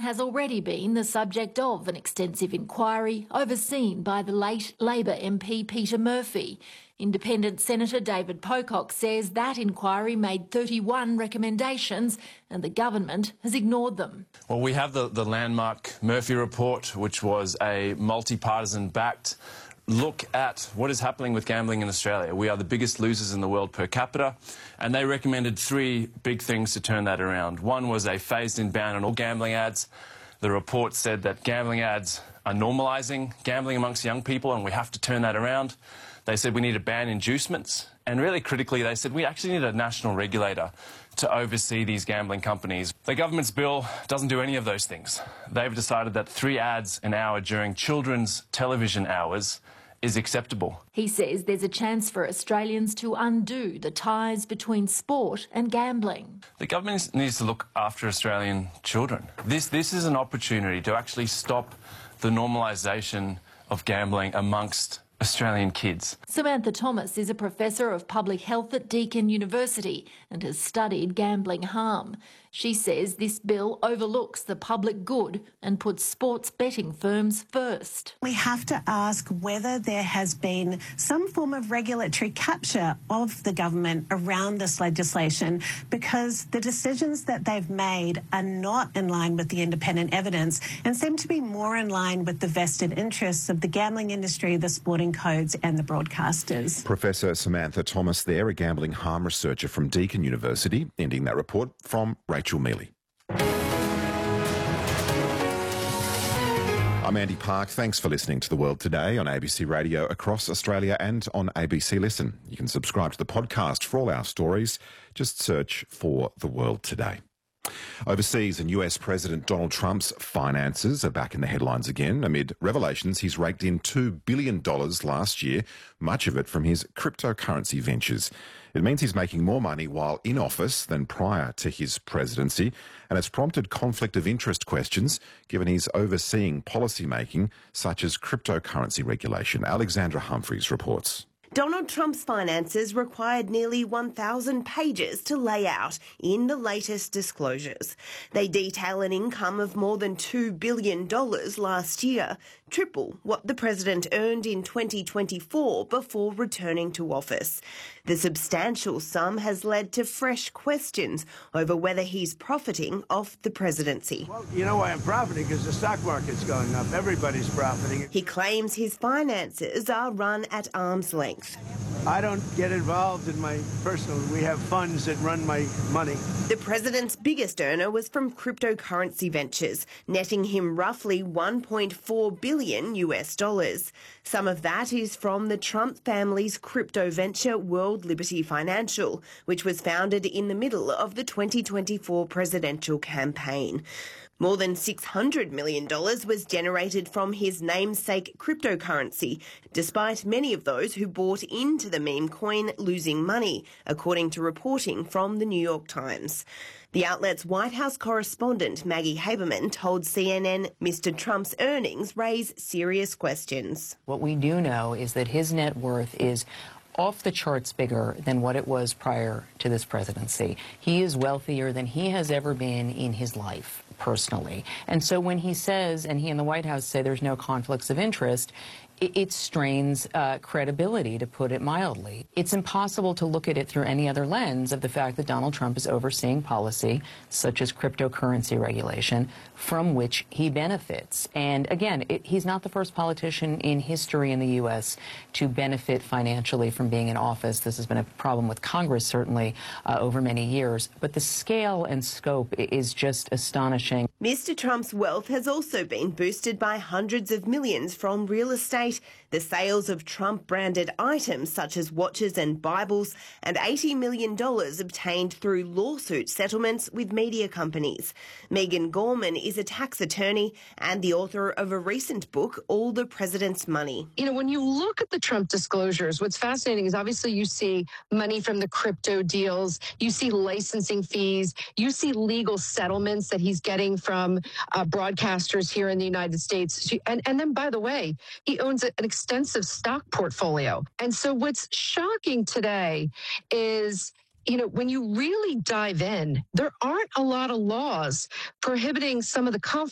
has already been the subject of an extensive inquiry overseen by the late Labor MP Peter Murphy. Independent Senator David Pocock says that inquiry made 31 recommendations and the government has ignored them. Well, we have the landmark Murphy report, which was a multi-partisan backed look at what is happening with gambling in Australia. We are the biggest losers in the world per capita, and they recommended three big things to turn that around. One was a phased-in ban on all gambling ads. The report said that gambling ads are normalising gambling amongst young people, and we have to turn that around. They said we need to ban inducements, and really critically, they said we actually need a national regulator to oversee these gambling companies. The government's bill doesn't do any of those things. They've decided that 3 ads an hour during children's television hours is acceptable. He says there's a chance for Australians to undo the ties between sport and gambling. The government needs to look after Australian children. This is an opportunity to actually stop the normalisation of gambling amongst Australian kids. Samantha Thomas is a professor of public health at Deakin University and has studied gambling harm. She says this bill overlooks the public good and puts sports betting firms first. We have to ask whether there has been some form of regulatory capture of the government around this legislation, because the decisions that they've made are not in line with the independent evidence and seem to be more in line with the vested interests of the gambling industry, the sporting codes and the broadcasters. Professor Samantha Thomas there, a gambling harm researcher from Deakin University, ending that report from Rachel Mealy. I'm Andy Park. Thanks for listening to The World Today on ABC Radio across Australia and on ABC Listen. You can subscribe to the podcast for all our stories. Just search for The World Today. Overseas, and US President Donald Trump's finances are back in the headlines again amid revelations he's raked in $2 billion last year, much of it from his cryptocurrency ventures. It means he's making more money while in office than prior to his presidency, and it's prompted conflict of interest questions given he's overseeing policy making such as cryptocurrency regulation. Alexandra Humphreys reports. Donald Trump's finances required nearly 1,000 pages to lay out in the latest disclosures. They detail an income of more than $2 billion last year, triple what the president earned in 2024 before returning to office. The substantial sum has led to fresh questions over whether he's profiting off the presidency. Well, you know why I'm profiting? Because the stock market's going up. Everybody's profiting. He claims his finances are run at arm's length. I don't get involved in my personal. We have funds that run my money. The president's biggest earner was from cryptocurrency ventures, netting him roughly $1.4 billion US. Some of that is from the Trump family's crypto venture World Liberty Financial, which was founded in the middle of the 2024 presidential campaign. More than $600 million was generated from his namesake cryptocurrency, despite many of those who bought into the meme coin losing money, according to reporting from the New York Times. The outlet's White House correspondent Maggie Haberman told CNN Mr. Trump's earnings raise serious questions. What we do know is that his net worth is off the charts bigger than what it was prior to this presidency. He is wealthier than he has ever been in his life, personally. And so when he says, and he and the White House say there's no conflicts of interest, it strains credibility, to put it mildly. It's impossible to look at it through any other lens of the fact that Donald Trump is overseeing policy, such as cryptocurrency regulation, from which he benefits. And again, he's not the first politician in history in the U.S. to benefit financially from being in office. This has been a problem with Congress, certainly, over many years. But the scale and scope is just astonishing. Mr. Trump's wealth has also been boosted by hundreds of millions from real estate, the sales of Trump-branded items such as watches and Bibles, and $80 million obtained through lawsuit settlements with media companies. Megan Gorman is a tax attorney and the author of a recent book, All the President's Money. You know, when you look at the Trump disclosures, what's fascinating is obviously you see money from the crypto deals, you see licensing fees, you see legal settlements that he's getting from broadcasters here in the United States. And then, by the way, he owns an extensive stock portfolio. And so what's shocking today is, you know, when you really dive in, there aren't a lot of laws prohibiting some of the